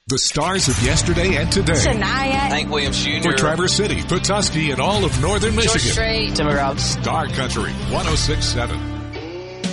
The stars of yesterday and today. Shania. Hank Williams Jr. For Traverse City, Petoskey, and all of northern Michigan. Strait. Timber Routes. Star Country 106.7.